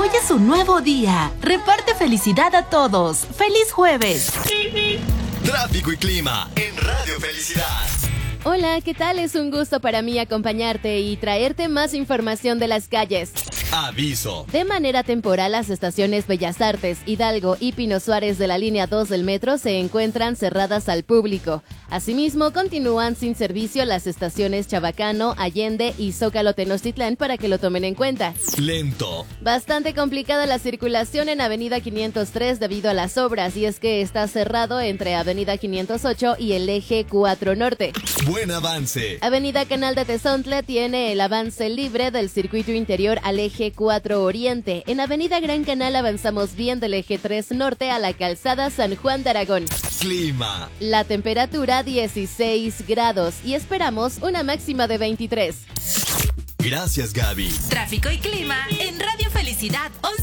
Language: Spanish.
Hoy es un nuevo día. Reparte felicidad a todos. ¡Feliz jueves! Tráfico y clima en Radio Felicidad. Hola, ¿qué tal? Es un gusto para mí acompañarte y traerte más información de las calles. Aviso. De manera temporal, las estaciones Bellas Artes, Hidalgo y Pino Suárez de la línea 2 del metro se encuentran cerradas al público. Asimismo, continúan sin servicio las estaciones Chabacano, Allende y Zócalo Tenochtitlán para que lo tomen en cuenta. Lento. Bastante complicada la circulación en Avenida 503 debido a las obras, y es que está cerrado entre Avenida 508 y el eje 4 Norte. Buen avance. Avenida Canal de Tezontle tiene el avance libre del circuito interior al eje 4 Oriente. En Avenida Gran Canal avanzamos bien del eje 3 Norte a la calzada San Juan de Aragón. Clima. La temperatura 16 grados y esperamos una máxima de 23. Gracias, Gaby. Tráfico y clima en Radio Felicidad 11.